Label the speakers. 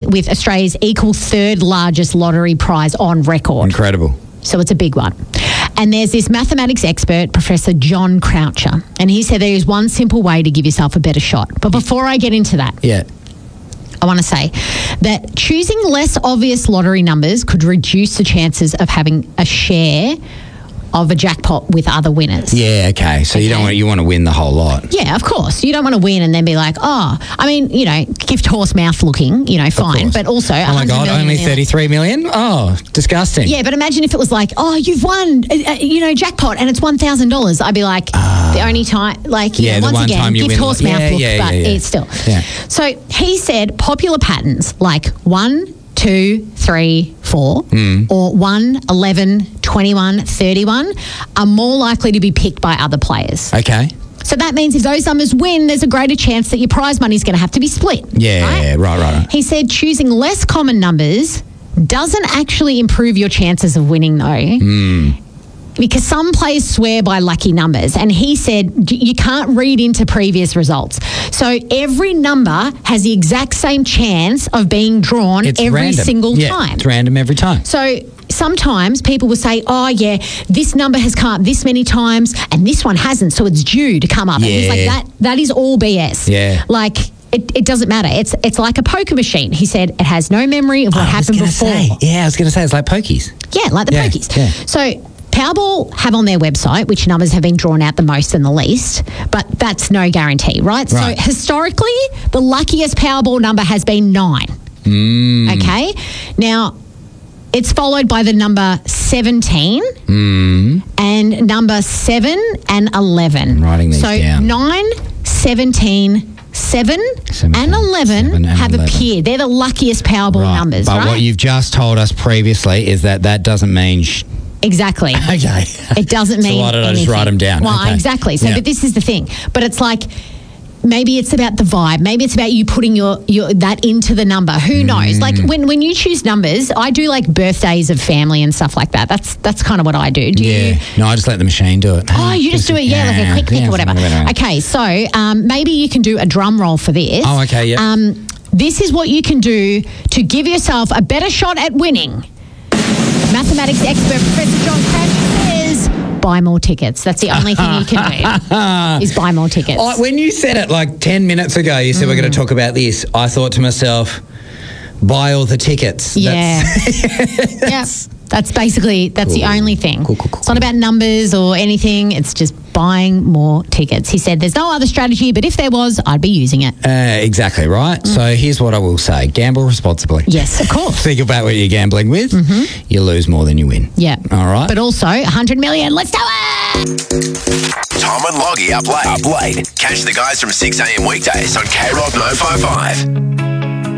Speaker 1: with Australia's equal third largest lottery prize on record.
Speaker 2: Incredible.
Speaker 1: So it's a big one. And there's this mathematics expert, Professor John Croucher, and he said there is one simple way to give yourself a better shot. But before I get into that, I want to say that choosing less obvious lottery numbers could reduce the chances of having a share of a jackpot with other winners.
Speaker 2: Yeah, okay. So you want to win the whole lot.
Speaker 1: Yeah, of course. You don't want to win and then be like, I mean, gift horse mouth looking, fine. But also,
Speaker 2: oh my God, only 33 million? Oh, disgusting.
Speaker 1: Yeah, but imagine if it was like, you've won, jackpot and it's $1,000. I'd be like, the only time, once again, gift horse mouth look, but it's still. Yeah. So he said popular patterns like 1, 2, 3, 4, or 1, 11, 21, 31 are more likely to be picked by other players.
Speaker 2: Okay.
Speaker 1: So that means if those numbers win, there's a greater chance that your prize money is going to have to be split.
Speaker 2: Yeah, right.
Speaker 1: He said choosing less common numbers doesn't actually improve your chances of winning, though. Because some players swear by lucky numbers, and he said you can't read into previous results. So every number has the exact same chance of being drawn every single time.
Speaker 2: It's random every time.
Speaker 1: So sometimes people will say, this number has come up this many times and this one hasn't, so it's due to come up.
Speaker 2: Yeah.
Speaker 1: And he's like, that is all BS.
Speaker 2: Yeah.
Speaker 1: Like, it doesn't matter. It's like a poker machine. He said it has no memory of what happened before.
Speaker 2: I was going to say, it's like pokies.
Speaker 1: Yeah, like the pokies.
Speaker 2: Yeah.
Speaker 1: So Powerball have on their website which numbers have been drawn out the most and the least, but that's no guarantee, right? So historically, the luckiest Powerball number has been 9. Okay? Now, it's followed by the number 17 and number 7 and 11.
Speaker 2: I'm writing these down.
Speaker 1: 9, 17, 7 and 11 have appeared. They're the luckiest Powerball numbers,
Speaker 2: but what you've just told us previously is that doesn't mean...
Speaker 1: Exactly.
Speaker 2: Okay.
Speaker 1: It doesn't mean
Speaker 2: so why did I just write them down?
Speaker 1: Well,
Speaker 2: okay.
Speaker 1: Exactly. So, but this is the thing. But it's like, maybe it's about the vibe. Maybe it's about you putting your that into the number. Who knows? Like when you choose numbers, I do like birthdays of family and stuff like that. That's kind of what I do. Do you?
Speaker 2: No, I just let the machine do it.
Speaker 1: Oh, you just do it, like a click or whatever. Okay, so maybe you can do a drum roll for this.
Speaker 2: Oh, okay, yeah.
Speaker 1: This is what you can do to give yourself a better shot at winning. Mathematics expert Professor John Croucher says buy more tickets. That's the only thing you can do is buy more tickets.
Speaker 2: When you said it like 10 minutes ago, you said we're going to talk about this, I thought to myself, buy all the tickets.
Speaker 1: Yeah. Yes. That's the only thing.
Speaker 2: Cool.
Speaker 1: It's not about numbers or anything. It's just buying more tickets. He said there's no other strategy, but if there was, I'd be using it.
Speaker 2: Exactly right. So here's what I will say. Gamble responsibly.
Speaker 1: Yes, of course.
Speaker 2: Think about what you're gambling with. You lose more than you win.
Speaker 1: Yeah.
Speaker 2: All right.
Speaker 1: But also, 100 million. Let's do it!
Speaker 3: Tom and Loggy up late. Catch the guys from 6 a.m. weekdays on K-Rock 955.